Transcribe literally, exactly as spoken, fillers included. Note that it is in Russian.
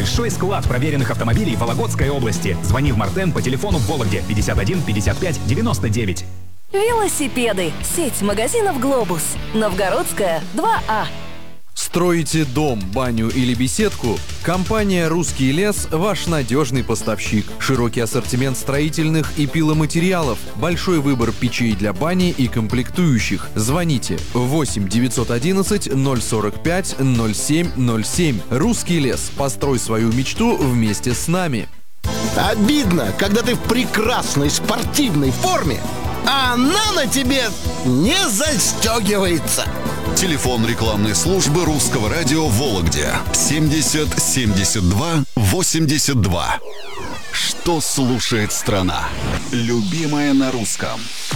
Большой склад проверенных автомобилей в Вологодской области. Звони в Мартен по телефону в Вологде пятьдесят один пятьдесят пять девяносто девять. Велосипеды. Сеть магазинов «Глобус». Новгородская, два А. Строите дом, баню или беседку? Компания «Русский лес» – ваш надежный поставщик. Широкий ассортимент строительных и пиломатериалов, большой выбор печей для бани и комплектующих. Звоните восемь девятьсот одиннадцать ноль сорок пять ноль семь ноль семь. «Русский лес». Построй свою мечту вместе с нами. Обидно, когда ты в прекрасной спортивной форме, а она на тебе не застегивается. Телефон рекламной службы Русского радио в Вологде семьдесят семьдесят два восемьдесят два. Что слушает страна? Любимая на русском.